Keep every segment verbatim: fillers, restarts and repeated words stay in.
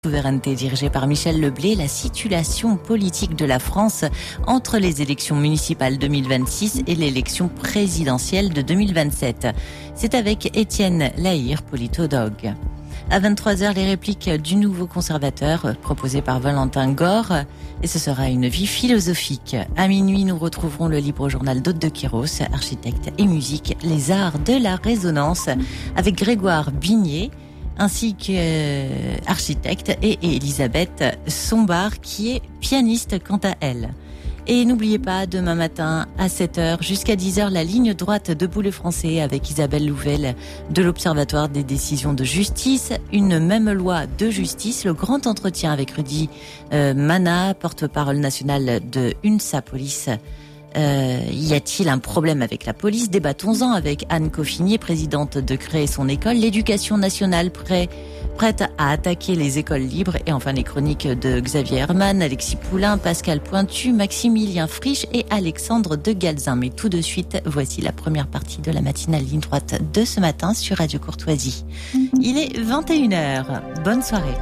Souveraineté dirigée par Michel Leblé, la situation politique de la France entre les élections municipales deux mille vingt-six et l'élection présidentielle de deux mille vingt-sept. C'est avec Étienne Lahire, politologue. À vingt-trois heures, les répliques du nouveau conservateur proposé par Valentin Gore. Et ce sera une vie philosophique. À minuit, nous retrouverons le libre journal d'Aude de Quiros, architecte et musique, les arts de la résonance, avec Grégoire Bignet, ainsi qu'architecte, et Elisabeth Sombart, qui est pianiste quant à elle. Et n'oubliez pas, demain matin à sept heures jusqu'à dix heures, la ligne droite de Boulet Français avec Isabelle Louvel de l'Observatoire des décisions de justice. Une même loi de justice, le grand entretien avec Rudy euh, Mana, porte-parole nationale de UNSA Police. Euh, y a-t-il un problème avec la police ? Débattons-en avec Anne Coffinier, présidente de Créer son école. L'éducation nationale prêt, prête à attaquer les écoles libres. Et enfin les chroniques de Xavier Herman, Alexis Poulain, Pascal Pointu, Maximilien Frisch et Alexandre de Galzin. Mais tout de suite, voici la première partie de la matinale ligne droite de ce matin sur Radio Courtoisie. Il est vingt et une heures. Bonne soirée.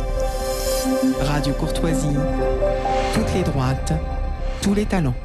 Radio Courtoisie, toutes les droites, tous les talents.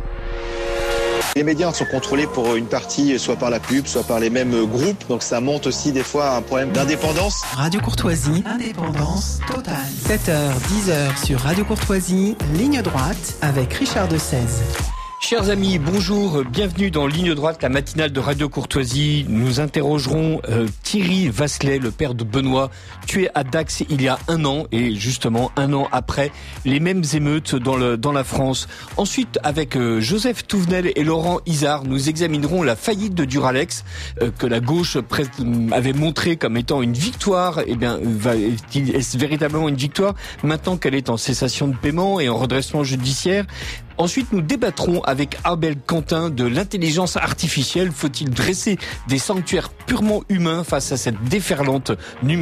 Les médias sont contrôlés pour une partie, soit par la pub, soit par les mêmes groupes. Donc ça monte aussi des fois à un problème d'indépendance. Radio Courtoisie, indépendance totale. sept heures, dix heures sur Radio Courtoisie, ligne droite avec Richard de Seize. Chers amis, bonjour, bienvenue dans Ligne droite, la matinale de Radio Courtoisie. Nous interrogerons euh, Thierry Vasselet, le père de Benoît, tué à Dax il y a un an, et justement un an après, les mêmes émeutes dans, le, dans la France. Ensuite, avec euh, Joseph Touvenel et Laurent Isard, nous examinerons la faillite de Duralex, euh, que la gauche pré- avait montré comme étant une victoire. Eh bien, va, est-ce véritablement une victoire maintenant qu'elle est en cessation de paiement et en redressement judiciaire ? Ensuite, nous débattrons avec Abel Quentin de l'intelligence artificielle. Faut-il dresser des sanctuaires purement humains face à cette déferlante numérique ?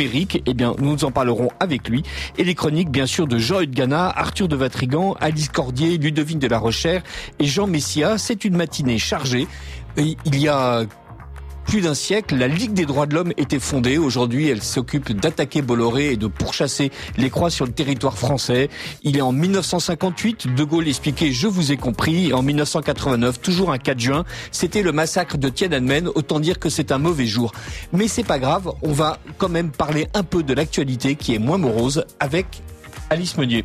Eh bien, nous en parlerons avec lui. Et les chroniques, bien sûr, de Jean Hudgana, Arthur de Vatrigan, Alice Cordier, Ludovine de la Rochère et Jean Messia. C'est une matinée chargée. Et il y a plus d'un siècle, la Ligue des droits de l'homme était fondée. Aujourd'hui, elle s'occupe d'attaquer Bolloré et de pourchasser les Croix sur le territoire français. Il est en dix-neuf cent cinquante-huit, De Gaulle expliquait « Je vous ai compris ». Et en dix-neuf cent quatre-vingt-neuf, toujours un quatre juin, c'était le massacre de Tiananmen. Autant dire que c'est un mauvais jour. Mais c'est pas grave, on va quand même parler un peu de l'actualité qui est moins morose avec Alice Meunier.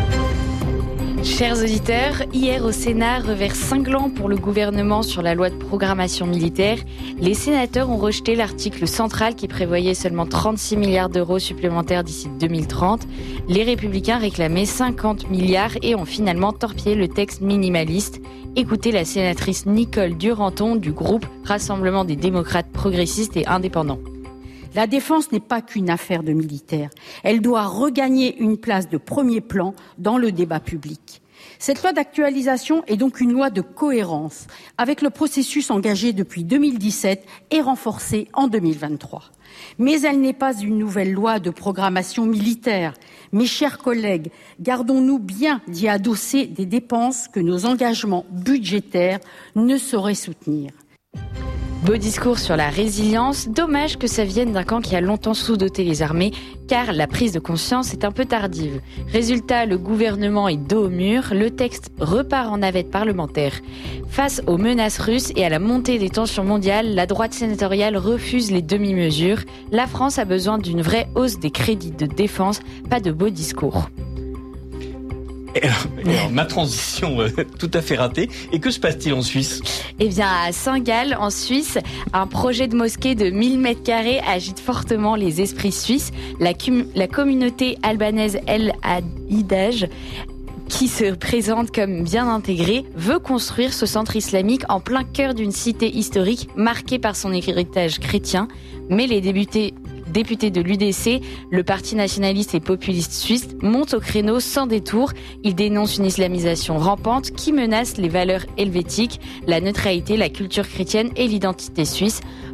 Chers auditeurs, hier au Sénat, revers cinglant pour le gouvernement sur la loi de programmation militaire. Les sénateurs ont rejeté l'article central qui prévoyait seulement trente-six milliards d'euros supplémentaires d'ici deux mille trente. Les Républicains réclamaient cinquante milliards et ont finalement torpillé le texte minimaliste. Écoutez la sénatrice Nicole Duranton du groupe Rassemblement des démocrates progressistes et indépendants. La défense n'est pas qu'une affaire de militaires. Elle doit regagner une place de premier plan dans le débat public. Cette loi d'actualisation est donc une loi de cohérence avec le processus engagé depuis deux mille dix-sept et renforcé en deux mille vingt-trois. Mais elle n'est pas une nouvelle loi de programmation militaire. Mes chers collègues, gardons-nous bien d'y adosser des dépenses que nos engagements budgétaires ne sauraient soutenir. Beau discours sur la résilience, dommage que ça vienne d'un camp qui a longtemps sous-doté les armées, car la prise de conscience est un peu tardive. Résultat, le gouvernement est dos au mur, le texte repart en navette parlementaire. Face aux menaces russes et à la montée des tensions mondiales, la droite sénatoriale refuse les demi-mesures. La France a besoin d'une vraie hausse des crédits de défense, pas de beaux discours. Et alors, et alors, ma transition euh, tout à fait ratée. Et que se passe-t-il en Suisse ? Eh bien, à Saint-Gall, en Suisse, un projet de mosquée de mille mètres carrés agite fortement les esprits suisses. La, cum- la communauté albanaise El Hadidaj, qui se présente comme bien intégrée, veut construire ce centre islamique en plein cœur d'une cité historique marquée par son héritage chrétien. Mais les députés Député de l'U D C, le parti nationaliste et populiste suisse monte au créneau sans détour. Il dénonce une islamisation rampante qui menace les valeurs helvétiques, la neutralité, la culture chrétienne et l'identité suisse.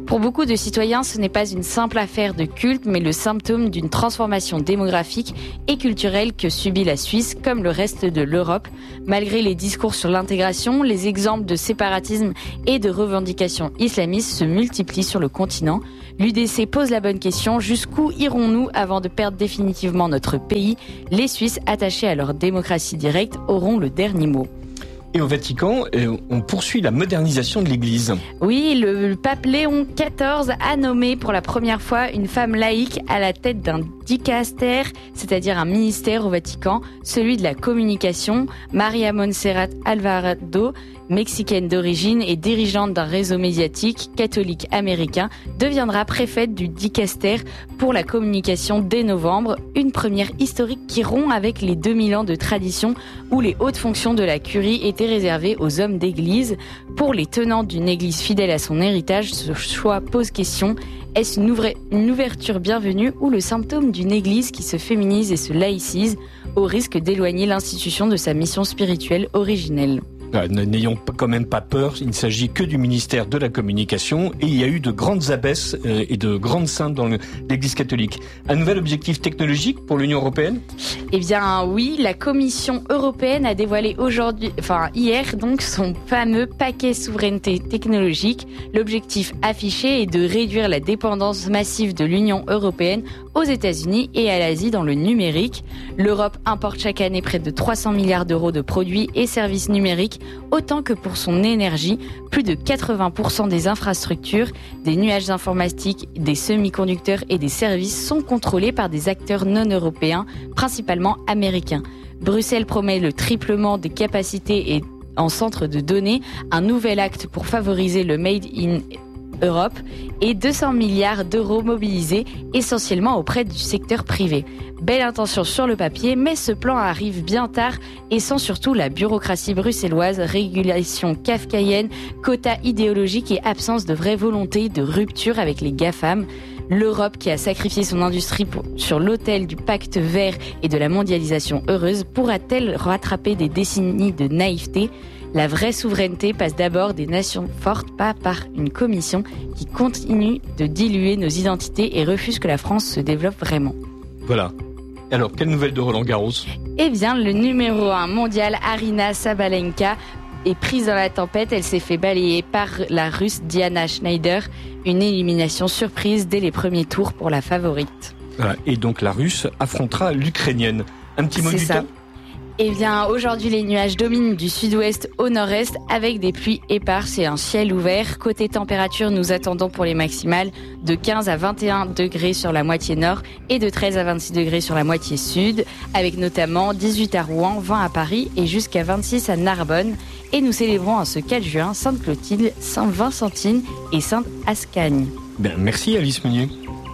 Pour beaucoup de citoyens, ce n'est pas une simple affaire de culte, mais le symptôme d'une transformation démographique et culturelle que subit la Suisse, comme le reste de l'Europe. Malgré les discours sur l'intégration, les exemples de séparatisme et de revendications islamistes se multiplient sur le continent. L'U D C pose la bonne question, jusqu'où irons-nous avant de perdre définitivement notre pays ? Les Suisses, attachés à leur démocratie directe, auront le dernier mot. Et au Vatican, on poursuit la modernisation de l'Église. Oui, le pape Léon quatorze a nommé pour la première fois une femme laïque à la tête d'un dicaster, c'est-à-dire un ministère au Vatican, celui de la communication. Maria Montserrat Alvarado, mexicaine d'origine et dirigeante d'un réseau médiatique catholique américain, deviendra préfète du dicaster pour la communication dès novembre, une première historique qui rompt avec les deux mille ans de tradition où les hautes fonctions de la curie étaient réservées aux hommes d'église. Pour les tenants d'une église fidèle à son héritage, ce choix pose question. Est-ce une, ouvre- une ouverture bienvenue ou le symptôme d'une église qui se féminise et se laïcise au risque d'éloigner l'institution de sa mission spirituelle originelle ? N'ayons quand même pas peur, il ne s'agit que du ministère de la Communication et il y a eu de grandes abbesses et de grandes saintes dans l'Église catholique. Un nouvel objectif technologique pour l'Union européenne ? Eh bien oui, la Commission européenne a dévoilé aujourd'hui, enfin hier donc, son fameux paquet souveraineté technologique. L'objectif affiché est de réduire la dépendance massive de l'Union européenne aux États-Unis et à l'Asie dans le numérique. L'Europe importe chaque année près de trois cents milliards d'euros de produits et services numériques, autant que pour son énergie. Plus de quatre-vingts pour cent des infrastructures, des nuages informatiques, des semi-conducteurs et des services sont contrôlés par des acteurs non européens, principalement américains. Bruxelles promet le triplement des capacités et en centre de données, un nouvel acte pour favoriser le Made in Europe et deux cents milliards d'euros mobilisés essentiellement auprès du secteur privé. Belle intention sur le papier, mais ce plan arrive bien tard et sans surtout la bureaucratie bruxelloise, régulation kafkaïenne, quotas idéologiques et absence de vraie volonté de rupture avec les GAFAM. L'Europe qui a sacrifié son industrie pour, sur l'autel du pacte vert et de la mondialisation heureuse pourra-t-elle rattraper des décennies de naïveté ? La vraie souveraineté passe d'abord des nations fortes, pas par une commission qui continue de diluer nos identités et refuse que la France se développe vraiment. Voilà. Alors, quelle nouvelle de Roland Garros ? Eh bien, le numéro un mondial Aryna Sabalenka est prise dans la tempête. Elle s'est fait balayer par la Russe Diana Schneider. Une élimination surprise dès les premiers tours pour la favorite. Voilà. Et donc, la Russe affrontera l'Ukrainienne. Un petit mot C'est du ça. temps ? Eh bien, aujourd'hui, les nuages dominent du sud-ouest au nord-est avec des pluies éparses et un ciel ouvert. Côté température, nous attendons pour les maximales de quinze à vingt et un degrés sur la moitié nord et de treize à vingt-six degrés sur la moitié sud, avec notamment dix-huit à Rouen, vingt à Paris et jusqu'à vingt-six à Narbonne. Et nous célébrons en ce quatre juin Sainte-Clotilde, Sainte-Vincentine et Sainte-Ascagne. Ben, merci Alice Meunier.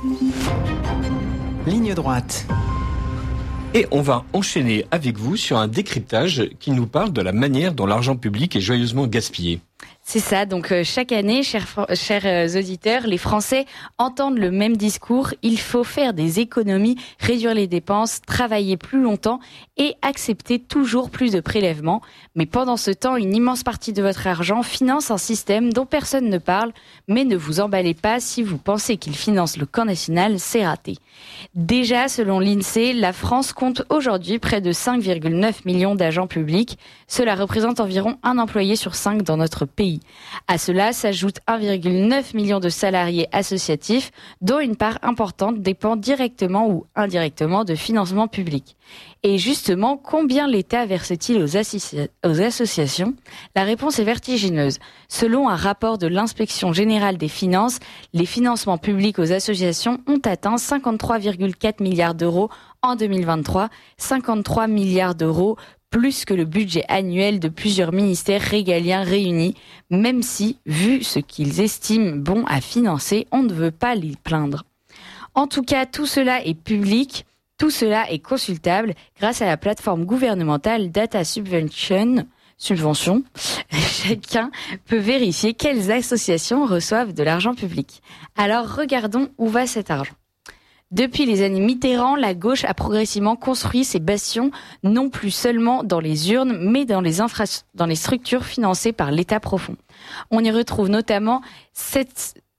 Ligne droite. Et on va enchaîner avec vous sur un décryptage qui nous parle de la manière dont l'argent public est joyeusement gaspillé. C'est ça, donc euh, chaque année, chers, chers euh, auditeurs, les Français entendent le même discours. Il faut faire des économies, réduire les dépenses, travailler plus longtemps et accepter toujours plus de prélèvements. Mais pendant ce temps, une immense partie de votre argent finance un système dont personne ne parle. Mais ne vous emballez pas, si vous pensez qu'il finance le camp national, c'est raté. Déjà, selon l'INSEE, la France compte aujourd'hui près de cinq virgule neuf millions d'agents publics. Cela représente environ un employé sur cinq dans notre pays. À cela s'ajoute un virgule neuf million de salariés associatifs, dont une part importante dépend directement ou indirectement de financement public. Et justement, combien l'État verse-t-il aux, associa- aux associations ? La réponse est vertigineuse. Selon un rapport de l'Inspection générale des finances, les financements publics aux associations ont atteint cinquante-trois virgule quatre milliards d'euros en deux mille vingt-trois, cinquante-trois milliards d'euros plus que le budget annuel de plusieurs ministères régaliens réunis, même si, vu ce qu'ils estiment bon à financer, on ne veut pas les plaindre. En tout cas, tout cela est public, tout cela est consultable grâce à la plateforme gouvernementale Data Subvention. Subvention. Chacun peut vérifier quelles associations reçoivent de l'argent public. Alors, regardons où va cet argent. Depuis les années Mitterrand, la gauche a progressivement construit ses bastions, non plus seulement dans les urnes, mais dans les, infra- dans les structures financées par l'État profond. On y retrouve notamment sept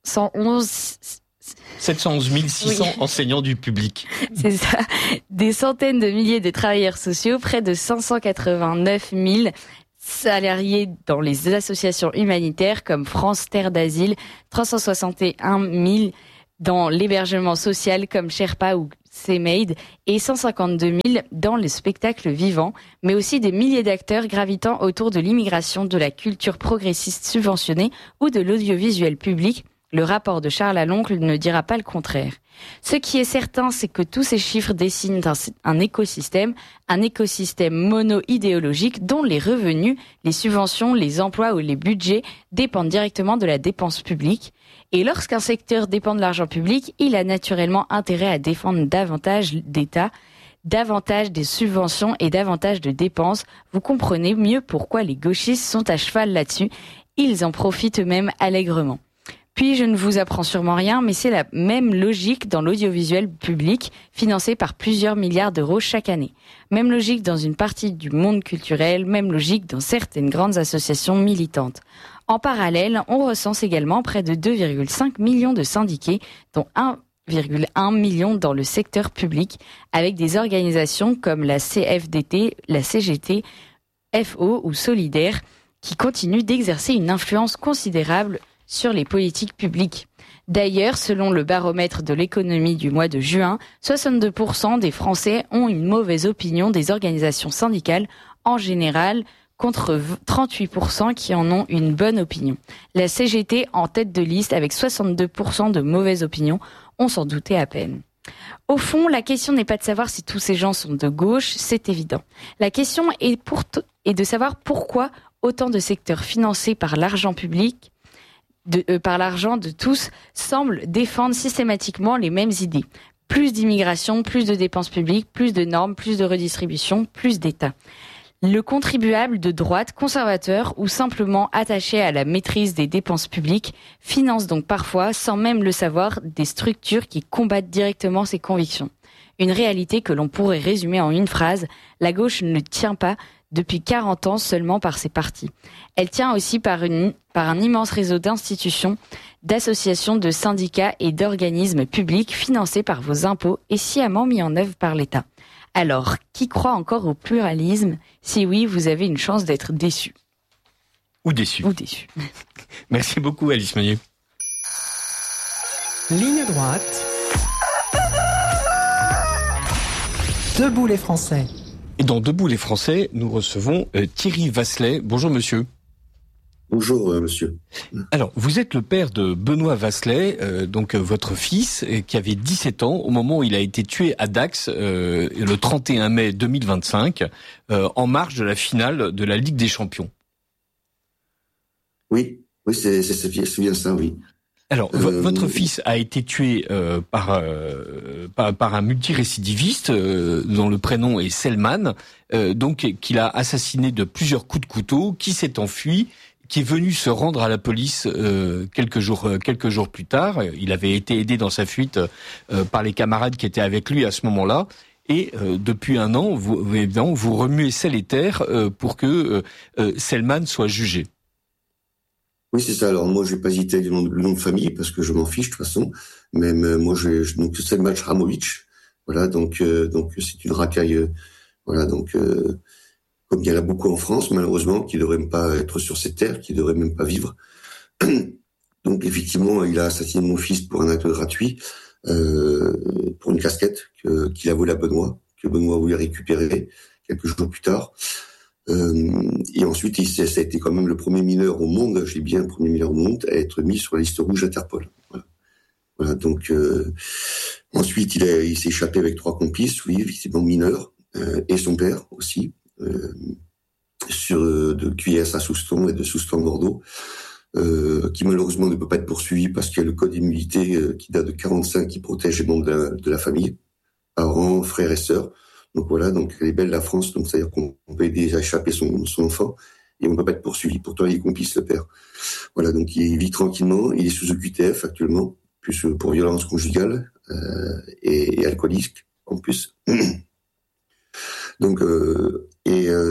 cent onze sept cent onze mille six cents oui. enseignants du public. C'est ça. Des centaines de milliers de travailleurs sociaux, près de cinq cent quatre-vingt-neuf mille salariés dans les associations humanitaires comme France Terre d'Asile, trois cent soixante et un mille dans l'hébergement social comme Sherpa ou C-Made et cent cinquante-deux mille dans le spectacle vivant, mais aussi des milliers d'acteurs gravitant autour de l'immigration, de la culture progressiste subventionnée ou de l'audiovisuel public. Le rapport de Charles Aloncle ne dira pas le contraire. Ce qui est certain, c'est que tous ces chiffres dessinent un, un écosystème, un écosystème mono-idéologique dont les revenus, les subventions, les emplois ou les budgets dépendent directement de la dépense publique. Et lorsqu'un secteur dépend de l'argent public, il a naturellement intérêt à défendre davantage d'État, davantage des subventions et davantage de dépenses. Vous comprenez mieux pourquoi les gauchistes sont à cheval là-dessus. Ils en profitent eux-mêmes allègrement. Puis, je ne vous apprends sûrement rien, mais c'est la même logique dans l'audiovisuel public, financé par plusieurs milliards d'euros chaque année. Même logique dans une partie du monde culturel, même logique dans certaines grandes associations militantes. En parallèle, on recense également près de deux virgule cinq millions de syndiqués, dont un virgule un million dans le secteur public, avec des organisations comme la C F D T, la C G T, F O ou Solidaire, qui continuent d'exercer une influence considérable sur les politiques publiques. D'ailleurs, selon le baromètre de l'économie du mois de juin, soixante-deux pour cent des Français ont une mauvaise opinion des organisations syndicales en général, contre trente-huit pour cent qui en ont une bonne opinion. La C G T en tête de liste avec soixante-deux pour cent de mauvaises opinions, on s'en doutait à peine. Au fond, la question n'est pas de savoir si tous ces gens sont de gauche, c'est évident. La question est, pour t- est de savoir pourquoi autant de secteurs financés par l'argent public De, euh, par l'argent de tous, semblent défendre systématiquement les mêmes idées. Plus d'immigration, plus de dépenses publiques, plus de normes, plus de redistribution, plus d'État. Le contribuable de droite, conservateur ou simplement attaché à la maîtrise des dépenses publiques finance donc parfois, sans même le savoir, des structures qui combattent directement ses convictions. Une réalité que l'on pourrait résumer en une phrase, la gauche ne tient pas depuis quarante ans seulement par ses partis. Elle tient aussi par, une, par un immense réseau d'institutions, d'associations, de syndicats et d'organismes publics financés par vos impôts et sciemment mis en œuvre par l'État. Alors, qui croit encore au pluralisme? Si oui, vous avez une chance d'être déçu. Ou déçu. Ou déçu. Merci beaucoup, Alice Meunier. Ligne droite. Debout les Français. Et dans Debout les Français, nous recevons euh, Thierry Vasselet. Bonjour monsieur. Bonjour euh, monsieur. Alors, vous êtes le père de Benoît Vasselet, euh, donc euh, votre fils, euh, qui avait dix-sept ans au moment où il a été tué à Dax euh, le trente et un mai deux mille vingt-cinq, euh, en marge de la finale de la Ligue des Champions. Oui, oui, c'est, c'est, c'est bien ça, oui. Alors, euh, votre fils a été tué euh, par, euh, par par un multirécidiviste euh, dont le prénom est Selman, euh, donc qu'il a assassiné de plusieurs coups de couteau, qui s'est enfui, qui est venu se rendre à la police euh, quelques jours euh, quelques jours plus tard. Il avait été aidé dans sa fuite euh, par les camarades qui étaient avec lui à ce moment-là. Et euh, depuis un an, vous évidemment, vous remuez ciel et terre euh, pour que euh, euh, Selman soit jugé. Oui, c'est ça. Alors moi, je vais pas hésiter avec le nom, le nom de famille parce que je m'en fiche de toute façon. Même euh, moi, je, je donc c'est le match Ramovic. Voilà, donc euh, donc c'est une racaille. Euh, voilà, donc euh, comme il y en a beaucoup en France, malheureusement, qui devraient même pas être sur cette terre, qui devraient même pas vivre. Donc effectivement, il a assassiné mon fils pour un acte gratuit, euh, pour une casquette que, qu'il a volée à Benoît, que Benoît voulait récupérer quelques jours plus tard. Euh, et ensuite, il, ça a été quand même le premier mineur au monde, j'ai bien le premier mineur au monde, à être mis sur la liste rouge Interpol. Voilà. Voilà donc euh, ensuite, il, a, il s'est échappé avec trois complices, oui, effectivement mineurs, euh, et son père aussi, euh, sur de Q S à Souston et de Souston Bordeaux, euh, qui malheureusement ne peut pas être poursuivi parce qu'il y a le code d'immunité euh, qui date de quarante-cinq qui protège les membres de la, de la famille, parents, frères et sœurs. Donc voilà, donc elle est belle la France, donc c'est-à-dire qu'on peut aider à échapper son, son enfant et on ne peut pas être poursuivi. Pourtant, il est complice, le père. Voilà, donc il vit tranquillement, il est sous O Q T F actuellement, plus pour violence conjugale euh, et, et alcoolisme en plus. Donc euh, et euh,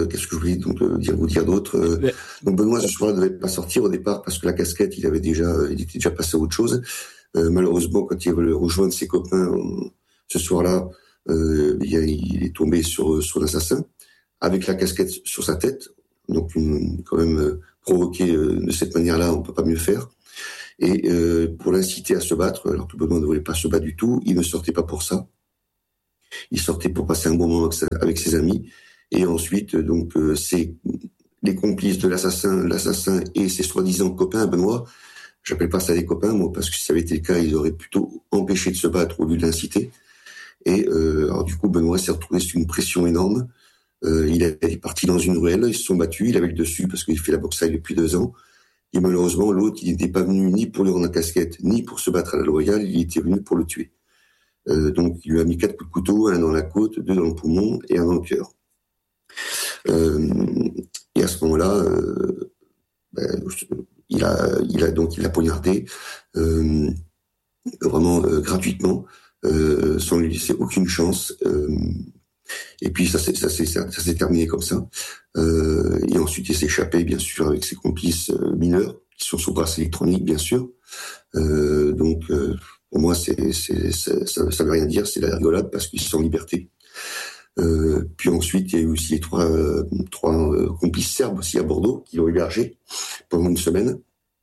euh, qu'est-ce que je voulais donc euh, dire vous dire d'autre euh, ouais. Donc Benoît ce soir-là ne devait pas sortir au départ parce que la casquette, il avait déjà, il était déjà passé à autre chose. Euh, malheureusement, quand il veut rejoindre ses copains euh, ce soir-là, euh, il, a, il est tombé sur sur l'assassin avec la casquette sur sa tête. Donc une, quand même euh, provoqué euh, de cette manière-là, on peut pas mieux faire. Et euh, pour l'inciter à se battre, alors que Benoît ne voulait pas se battre du tout, il ne sortait pas pour ça. Il sortait pour passer un bon moment avec, sa, avec ses amis. Et ensuite, donc, euh, c'est les complices de l'assassin, l'assassin et ses soi-disant copains, Benoît. J'appelle pas ça des copains, moi, parce que si ça avait été le cas, ils auraient plutôt empêché de se battre au lieu de l'inciter. Et euh, alors du coup, Benoît s'est retrouvé sous une pression énorme. Euh, il est parti dans une ruelle, ils se sont battus, il avait le dessus parce qu'il fait la boxe depuis deux ans. Et malheureusement, l'autre, il n'était pas venu ni pour lui rendre la casquette, ni pour se battre à la loyale, il était venu pour le tuer. Euh, donc, il lui a mis quatre coups de couteau, un dans la côte, deux dans le poumon et un dans le cœur. Euh, et à ce moment-là, euh, ben, il a, il a donc il a poignardé euh, vraiment euh, gratuitement, euh, sans lui laisser aucune chance. Euh, et puis ça s'est ça s'est ça, ça s'est terminé comme ça. Euh, et ensuite il s'est échappé bien sûr avec ses complices euh, mineurs qui sont sous bracelet électronique bien sûr. Euh, donc euh, pour moi c'est c'est, c'est ça ça veut rien dire, c'est la rigolade parce qu'ils sont en liberté. Euh, puis ensuite il y a eu aussi les trois euh, trois euh, complices serbes aussi à Bordeaux qui l'ont hébergé pendant une semaine.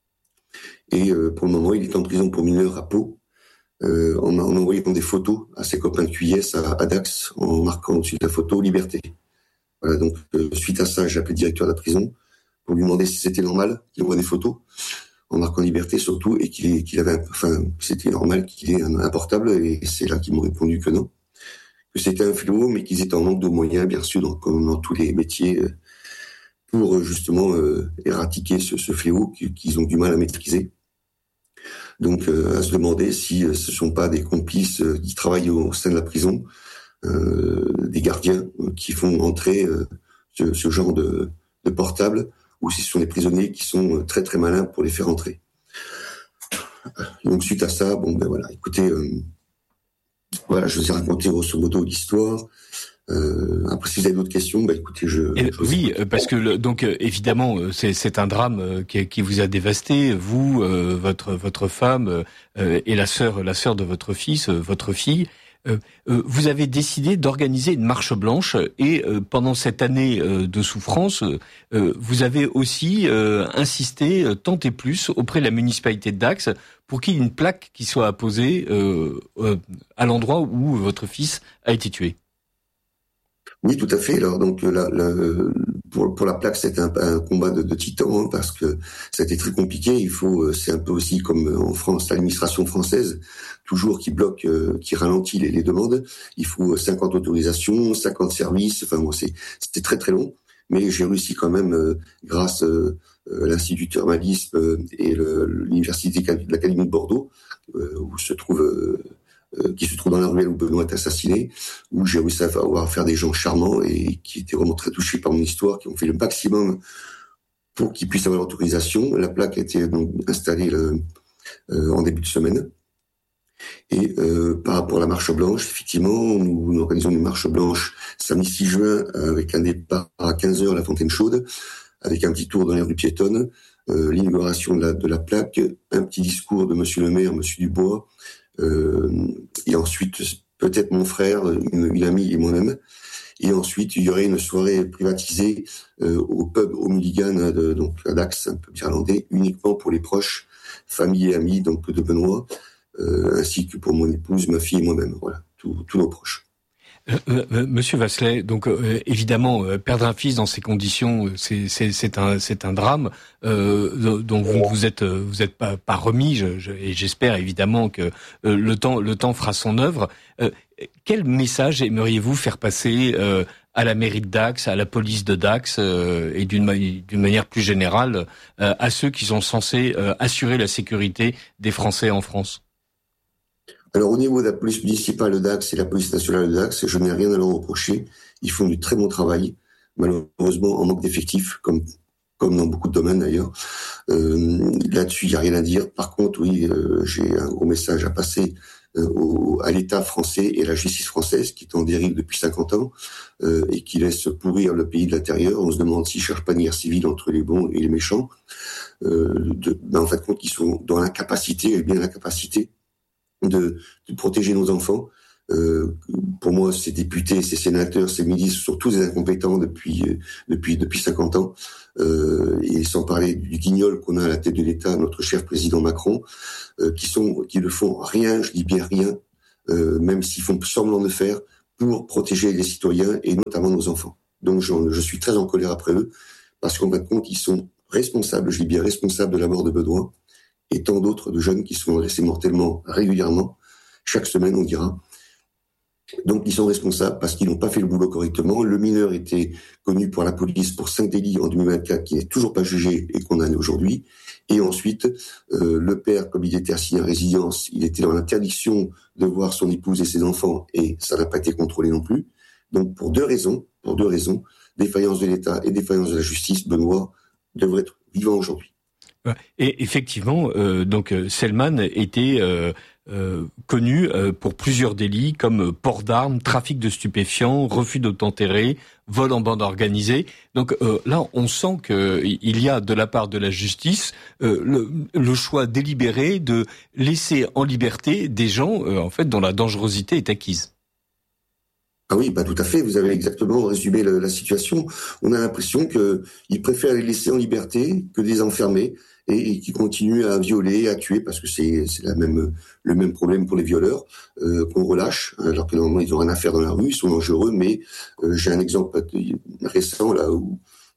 Et euh, pour le moment il est en prison pour mineurs à Pau. Euh, en, en envoyant des photos à ses copains de Q S à, à Dax, en marquant au-dessus de la photo liberté. Voilà, donc euh, suite à ça, j'ai appelé le directeur de la prison pour lui demander si c'était normal qu'il envoie des photos en marquant liberté surtout et qu'il, ait, qu'il avait, un, enfin, c'était normal qu'il ait un, un portable et c'est là qu'ils m'ont répondu que non, que c'était un fléau, mais qu'ils étaient en manque de moyens, bien sûr, dans, comme dans tous les métiers, euh, pour justement euh, éradiquer ce, ce fléau qu'ils ont du mal à maîtriser. Donc, euh, à se demander si euh, ce sont pas des complices euh, qui travaillent au sein de la prison, euh, des gardiens euh, qui font entrer euh, ce, ce genre de, de portable, ou si ce sont des prisonniers qui sont euh, très très malins pour les faire entrer. Donc, suite à ça, bon ben voilà, écoutez, euh, voilà, je vous ai raconté grosso modo l'histoire. Euh, après, si vous avez d'autres questions, bah écoutez, je. Et, je oui, parce que le, donc évidemment, c'est, c'est un drame qui, qui vous a dévasté, vous, euh, votre votre femme euh, et la sœur, la sœur de votre fils, euh, votre fille. Euh, euh, vous avez décidé d'organiser une marche blanche et euh, pendant cette année euh, de souffrance, euh, vous avez aussi euh, insisté euh, tant et plus auprès de la municipalité de Dax pour qu'il y ait une plaque qui soit apposée euh, euh, à l'endroit où votre fils a été tué. Oui, tout à fait. Alors donc la, la, pour pour la plaque, c'était un, un combat de, de titans hein, parce que ça a été très compliqué. Il faut, c'est un peu aussi comme en France, l'administration française toujours qui bloque, euh, qui ralentit les, les demandes. Il faut cinquante autorisations, cinquante services. Enfin bon, c'est c'était très très long, mais j'ai réussi quand même euh, grâce euh, à l'Institut de thermalisme euh, et le, l'université de l'Académie de Bordeaux euh, où se trouve euh, Euh, qui se trouve dans la ruelle où Benoît est assassiné, où j'ai réussi à avoir affaire des gens charmants et qui étaient vraiment très touchés par mon histoire, qui ont fait le maximum pour qu'ils puissent avoir l'autorisation. La plaque a été donc installée le, euh, en début de semaine. Et euh, par rapport à la marche blanche, effectivement, nous, nous organisons une marche blanche samedi six juin avec un départ à quinze heures à la Fontaine Chaude, avec un petit tour dans les rues piétonnes, euh, l'inauguration de la, de la plaque, un petit discours de Monsieur le maire, Monsieur Dubois, Euh, et ensuite peut-être mon frère, une, une amie et moi-même. Et ensuite il y aurait une soirée privatisée euh, au pub au Mulligan, de, donc à Dax, un pub irlandais, uniquement pour les proches, famille et amis donc de Benoît, euh, ainsi que pour mon épouse, ma fille et moi-même. Voilà, tous, tous nos proches. Euh, euh, Monsieur Vasselet, donc euh, évidemment euh, perdre un fils dans ces conditions, c'est c'est c'est un c'est un drame euh, dont vous vous êtes vous êtes pas pas remis, je, je, et j'espère évidemment que euh, le temps le temps fera son œuvre. Euh, quel message aimeriez-vous faire passer euh, à la mairie de Dax, à la police de Dax euh, et d'une d'une manière plus générale euh, à ceux qui sont censés euh, assurer la sécurité des Français en France? Alors au niveau de la police municipale de Dax et la police nationale de Dax, je n'ai rien à leur reprocher. Ils font du très bon travail, malheureusement en manque d'effectifs, comme comme dans beaucoup de domaines d'ailleurs. Euh, là-dessus, il n'y a rien à dire. Par contre, oui, euh, j'ai un gros message à passer euh, au, à l'État français et à la justice française, qui est en dérive depuis cinquante ans, euh, et qui laisse pourrir le pays de l'intérieur. On se demande s'ils cherchent pas une guerre civile entre les bons et les méchants. Euh, de, ben, en fait, compte qu'ils sont dans l'incapacité, et bien l'incapacité de, de protéger nos enfants. Euh, pour moi, ces députés, ces sénateurs, ces ministres sont tous des incompétents depuis euh, depuis depuis cinquante ans. Euh, et sans parler du guignol qu'on a à la tête de l'État, notre cher président Macron, euh, qui sont qui ne font rien, je dis bien rien, euh, même s'ils font semblant de faire, pour protéger les citoyens et notamment nos enfants. Donc, je, je suis très en colère après eux, parce qu'en fin de compte, ils sont responsables, je dis bien responsables de la mort de Benoît et tant d'autres de jeunes qui sont agressés mortellement régulièrement. Chaque semaine, on dira. Donc, ils sont responsables parce qu'ils n'ont pas fait le boulot correctement. Le mineur était connu par la police pour cinq délits en deux mille vingt-quatre, qui n'est toujours pas jugé et condamné aujourd'hui. Et ensuite, euh, le père, comme il était assigné à résidence, il était dans l'interdiction de voir son épouse et ses enfants, et ça n'a pas été contrôlé non plus. Donc, pour deux raisons, pour deux raisons, défaillance de l'État et défaillance de la justice, Benoît devrait être vivant aujourd'hui. Et effectivement, euh, donc Selman était euh, euh, connu euh, pour plusieurs délits comme port d'armes, trafic de stupéfiants, refus d'obtempérer, vol en bande organisée. Donc euh, là, on sent que il y a de la part de la justice euh, le, le choix délibéré de laisser en liberté des gens, euh, en fait, dont la dangerosité est acquise. Ah oui, bah tout à fait. Vous avez exactement résumé le, la situation. On a l'impression que ils préfèrent les laisser en liberté que de les enfermer et, et qui continuent à violer, à tuer, parce que c'est c'est la même le même problème pour les violeurs euh, qu'on relâche, alors que normalement ils ont rien à faire dans la rue, ils sont dangereux. Mais euh, j'ai un exemple récent là où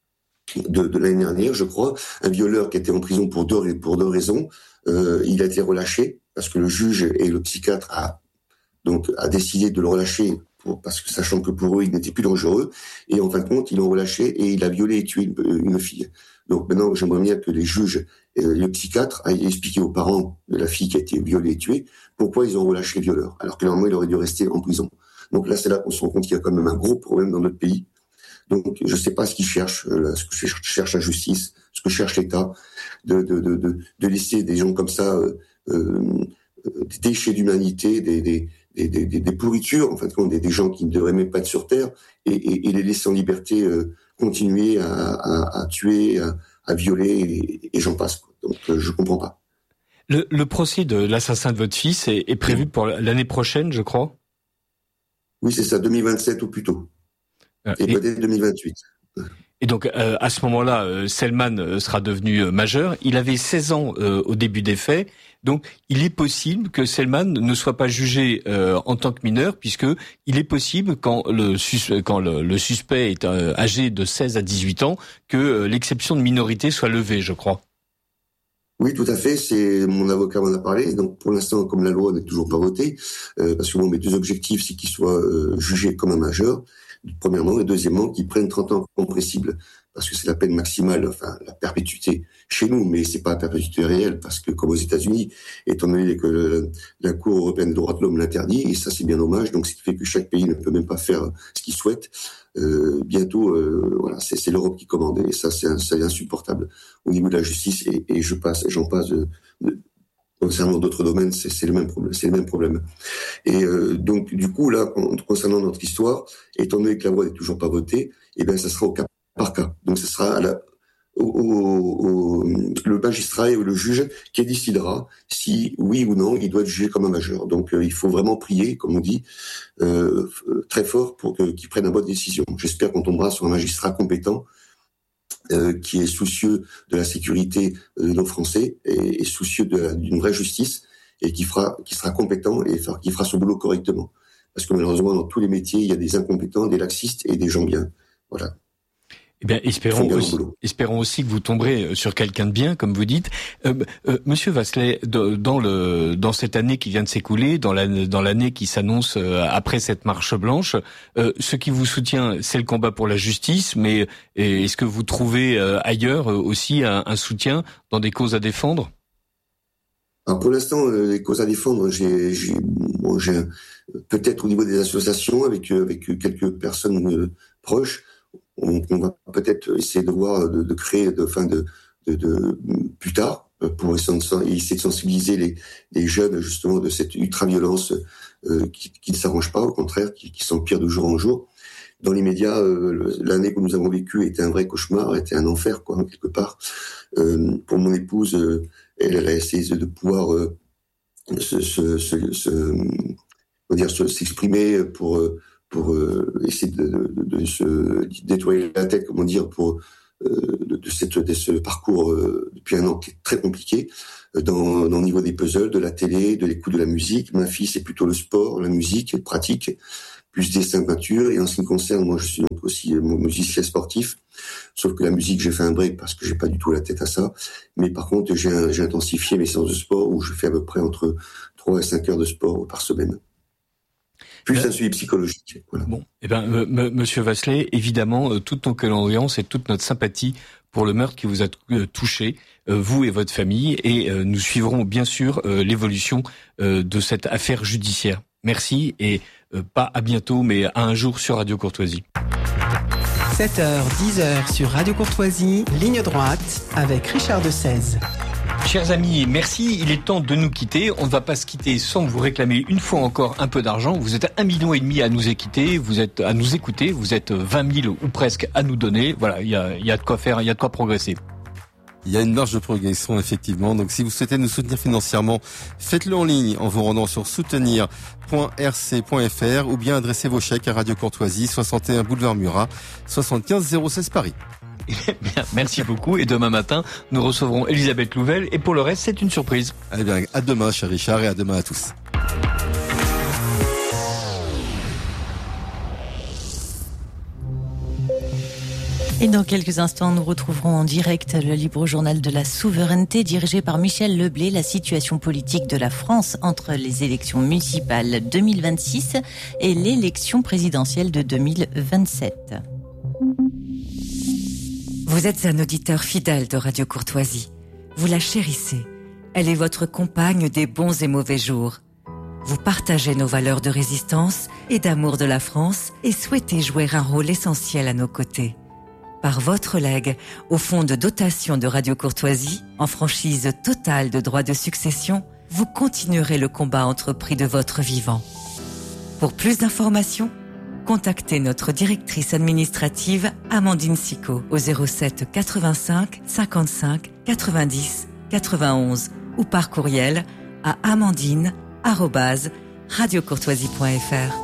de, de l'année dernière, je crois, un violeur qui était en prison pour deux pour deux raisons. Euh, il a été relâché parce que le juge et le psychiatre a donc a décidé de le relâcher. Parce que sachant que pour eux, il n'était plus dangereux, et en fin de compte, ils l'ont relâché et il a violé et tué une, une fille. Donc maintenant, j'aimerais bien que les juges et le psychiatre aillent expliquer aux parents de la fille qui a été violée et tuée pourquoi ils ont relâché le violeur, alors que normalement, il aurait dû rester en prison. Donc là, c'est là qu'on se rend compte qu'il y a quand même un gros problème dans notre pays. Donc je ne sais pas ce qu'ils cherchent, ce que cherche la justice, ce que cherche l'État, de, de, de, de, de laisser des gens comme ça, euh, euh, des déchets d'humanité, des, des Des, des, des pourritures, en fait, des, des gens qui ne devraient même pas être sur Terre, et, et, et les laisser en liberté euh, continuer à, à, à tuer, à, à violer, et, et j'en passe. Donc, euh, je comprends pas. Le, le procès de l'assassin de votre fils est, est prévu pour l'année prochaine, je crois. Oui, c'est ça, deux mille vingt-sept ou plus tôt. Euh, et, et peut-être deux mille vingt-huit. Et donc, euh, à ce moment-là, euh, Selman sera devenu euh, majeur. Il avait seize ans euh, au début des faits. Donc, il est possible que Selman ne soit pas jugé euh, en tant que mineur, puisque il est possible, quand le, sus- quand le, le suspect est euh, âgé de seize à dix-huit ans, que euh, l'exception de minorité soit levée, je crois. Oui, tout à fait. C'est mon avocat m'en a parlé. Donc, pour l'instant, comme la loi n'est toujours pas votée, euh, parce que bon, mes deux objectifs, c'est qu'il soit euh, jugé comme un majeur. Premièrement, et deuxièmement, qu'ils prennent trente ans compressibles, parce que c'est la peine maximale, enfin la perpétuité chez nous, mais c'est pas la perpétuité réelle, parce que comme aux États-Unis, étant donné que le, la Cour européenne des droits de l'homme l'interdit, et ça c'est bien dommage, donc ce qui fait que chaque pays ne peut même pas faire ce qu'il souhaite. Euh, bientôt, euh, voilà, c'est, c'est l'Europe qui commande, et ça c'est, c'est insupportable au niveau de la justice, et, et je passe, j'en passe de, de concernant d'autres domaines, c'est, c'est le même problème. C'est le même problème. Et euh, donc, du coup, là, concernant notre histoire, étant donné que la loi n'est toujours pas votée, eh bien, ça sera au cas par cas. Donc, ce sera à la, au, au, au, le magistrat et le juge qui décidera si, oui ou non, il doit être jugé comme un majeur. Donc, euh, il faut vraiment prier, comme on dit, euh, très fort pour que, qu'il prenne la bonne décision. J'espère qu'on tombera sur un magistrat compétent, Euh, qui est soucieux de la sécurité de nos Français et, et soucieux de la, d'une vraie justice et qui fera, qui sera compétent et qui fera son boulot correctement. Parce que malheureusement, dans tous les métiers, il y a des incompétents, des laxistes et des gens bien. Voilà. Eh bien, espérons aussi, espérons aussi que vous tomberez sur quelqu'un de bien, comme vous dites. Euh, euh, Monsieur Vasselet, dans le dans cette année qui vient de s'écouler, dans l'année dans l'année qui s'annonce après cette marche blanche, euh, ce qui vous soutient, c'est le combat pour la justice. Mais est-ce que vous trouvez ailleurs aussi un, un soutien dans des causes à défendre? Alors pour l'instant, les causes à défendre, j'ai, j'ai, bon, j'ai peut-être au niveau des associations avec avec quelques personnes proches. On, on va peut-être essayer de voir, de, de créer, de, enfin de, de, de plus tard, pour essayer de sensibiliser les, les jeunes justement de cette ultra-violence euh, qui, qui ne s'arrange pas, au contraire, qui, qui s'empire de jour en jour. Dans les médias, euh, l'année que nous avons vécue était un vrai cauchemar, était un enfer, quoi, quelque part. Euh, pour mon épouse, euh, elle, elle a essayé de pouvoir euh, se, se, se, se, comment dire, se, s'exprimer pour pour euh, essayer de, de, de se nettoyer la tête, comment dire, pour euh, de, de, cette, de ce parcours euh, depuis un an qui est très compliqué, euh, dans, dans le niveau des puzzles, de la télé, de l'écoute de la musique. Ma fille, c'est plutôt le sport, la musique, pratique, plus dessin, peinture. Et en ce qui me concerne, moi, je suis donc aussi musicien sportif, sauf que la musique, j'ai fait un break parce que j'ai pas du tout la tête à ça. Mais par contre, j'ai, j'ai intensifié mes séances de sport où je fais à peu près entre trois et cinq heures de sport par semaine. Plus un suivi psychologique. Voilà. Bon, eh ben, euh, m- Monsieur Vasselet, évidemment, euh, toute nos condoléances et toute notre sympathie pour le meurtre qui vous a t- euh, touché, euh, vous et votre famille, et euh, nous suivrons bien sûr euh, l'évolution euh, de cette affaire judiciaire. Merci et euh, pas à bientôt, mais à un jour sur Radio Courtoisie. sept heures, dix heures sur Radio Courtoisie, ligne droite, avec Richard de Seize. Chers amis, merci. Il est temps de nous quitter. On ne va pas se quitter sans vous réclamer une fois encore un peu d'argent. Vous êtes un million et demi à nous écouter. Vous êtes à nous écouter. Vous êtes vingt mille ou presque à nous donner. Voilà, il y a, il y a de quoi faire, il y a de quoi progresser. Il y a une marge de progression, effectivement. Donc, si vous souhaitez nous soutenir financièrement, faites-le en ligne en vous rendant sur soutenir point r c point f r ou bien adressez vos chèques à Radio Courtoisie, soixante et un boulevard Murat, soixante-quinze zéro seize Paris. Bien, merci beaucoup. Et demain matin, nous recevrons Elisabeth Louvel. Et pour le reste, c'est une surprise. Eh bien, à demain, cher Richard, et à demain à tous. Et dans quelques instants, nous retrouverons en direct le libre journal de la souveraineté dirigé par Michel Leblé, la situation politique de la France entre les élections municipales deux mille vingt-six et l'élection présidentielle de deux mille vingt-sept. Vous êtes un auditeur fidèle de Radio Courtoisie. Vous la chérissez. Elle est votre compagne des bons et mauvais jours. Vous partagez nos valeurs de résistance et d'amour de la France et souhaitez jouer un rôle essentiel à nos côtés. Par votre legs au fonds de dotation de Radio Courtoisie, en franchise totale de droits de succession, vous continuerez le combat entrepris de votre vivant. Pour plus d'informations, contactez notre directrice administrative Amandine Sicot au zéro sept quatre-vingt-cinq cinquante-cinq quatre-vingt-dix quatre-vingt-onze ou par courriel à amandine arobase radiocourtoisie point f r.